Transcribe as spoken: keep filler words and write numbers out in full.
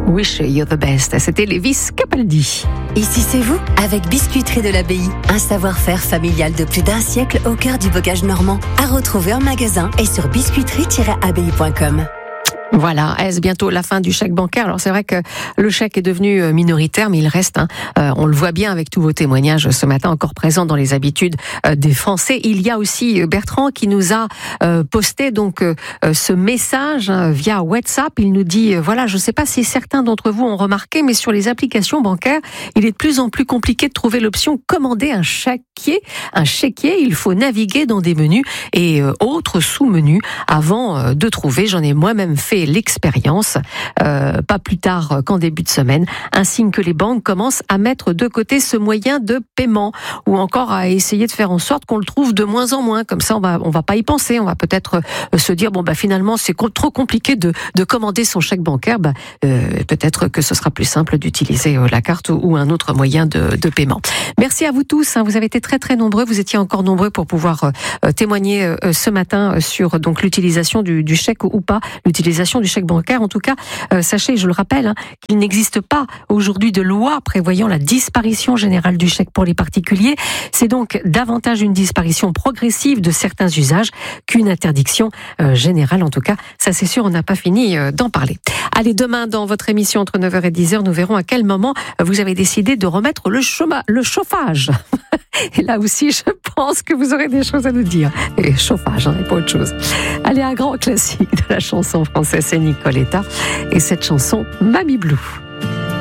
Wish You're the Best. C'était Lewis Capaldi. Ici c'est vous, avec Biscuiterie de l'Abbaye. Un savoir-faire familial de plus d'un siècle au cœur du bocage normand. À retrouver en magasin et sur biscuiterie tiret abbaye point com. Voilà, est-ce bientôt la fin du chèque bancaire? Alors c'est vrai que le chèque est devenu minoritaire, mais il reste, hein, euh, on le voit bien avec tous vos témoignages ce matin, encore présents dans les habitudes euh, des Français. Il y a aussi Bertrand qui nous a euh, posté donc euh, ce message hein, via WhatsApp. Il nous dit, euh, voilà, je ne sais pas si certains d'entre vous ont remarqué, mais sur les applications bancaires, il est de plus en plus compliqué de trouver l'option commander un chéquier. Un chéquier, il faut naviguer dans des menus et euh, autres sous-menus avant euh, de trouver. J'en ai moi-même fait l'expérience, euh, pas plus tard qu'en début de semaine, un signe que les banques commencent à mettre de côté ce moyen de paiement, ou encore à essayer de faire en sorte qu'on le trouve de moins en moins. Comme ça, on va, on va pas y penser. On va peut-être se dire bon bah finalement c'est trop compliqué de, de commander son chèque bancaire. Bah, euh, peut-être que ce sera plus simple d'utiliser la carte ou un autre moyen de, de paiement. Merci à vous tous. Hein, vous avez été très très nombreux. Vous étiez encore nombreux pour pouvoir euh, témoigner euh, ce matin sur donc l'utilisation du, du chèque ou pas, l'utilisation du chèque bancaire. En tout cas, euh, sachez, je le rappelle, hein, qu'il n'existe pas aujourd'hui de loi prévoyant la disparition générale du chèque pour les particuliers. C'est donc davantage une disparition progressive de certains usages qu'une interdiction euh, générale. En tout cas, ça c'est sûr, on n'a pas fini euh, d'en parler. Allez, demain, dans votre émission entre neuf heures et dix heures, nous verrons à quel moment vous avez décidé de remettre le, chôma- le chauffage. Et là aussi, je pense que vous aurez des choses à nous dire. Et chauffage, hein, et pas autre chose. Allez, un grand classique de la chanson française, c'est Nicoletta. Et cette chanson, Mamie Blue.